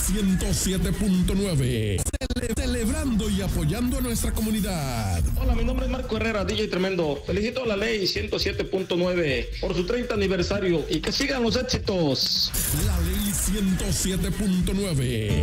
107.9. Celebrando y apoyando a nuestra comunidad. Hola, mi nombre es Marco Herrera, DJ Tremendo. Felicito a la ley 107.9 por su 30 aniversario y que sigan los éxitos. La ley 107.9.